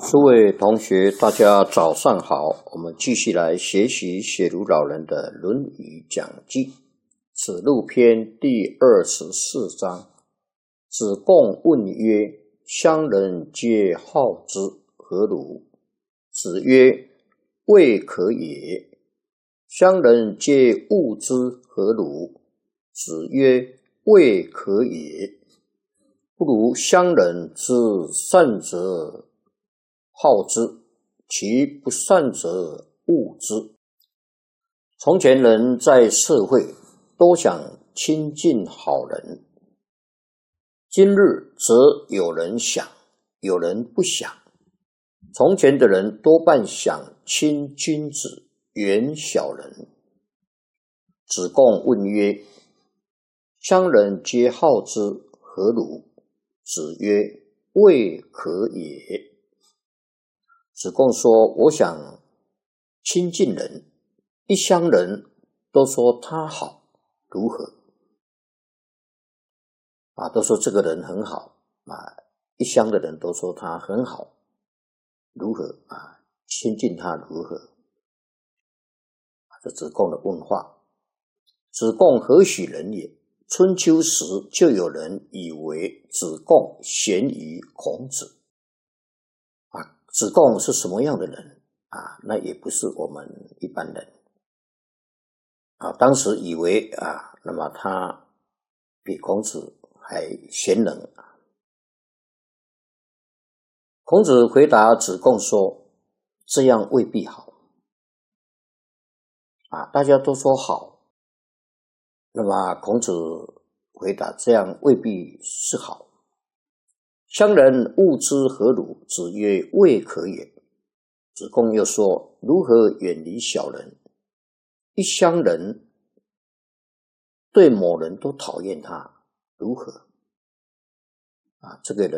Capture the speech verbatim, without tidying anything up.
诸位同学，大家早上好。我们继续来学习写如老人的《论语讲记》子路篇第二十四章。子贡问曰：乡人皆好之，何如？子曰：未可也。乡人皆恶之，何如？子曰：未可也。不如乡人之善则好之，其不善则恶之。从前人在社会都想亲近好人，今日则有人想，有人不想。从前的人多半想亲君子，远小人。子贡问曰：乡人皆好之，何如？子曰：未可也。子贡说：我想亲近人，一乡人都说他好，如何？啊，都说这个人很好啊，一乡的人都说他很好，如何啊？亲近他如何？这子贡的问话。子贡何许人也？春秋时就有人以为子贡贤于孔子。啊，子贡是什么样的人啊？那也不是我们一般人。啊，当时以为啊，那么他比孔子还贤能。孔子回答子贡说：这样未必好。啊，大家都说好。那么孔子回答：这样未必是好。乡人恶之，何如？子曰：未可也。子贡又说：如何远离小人？一乡人对某人都讨厌他，如何？啊，这个人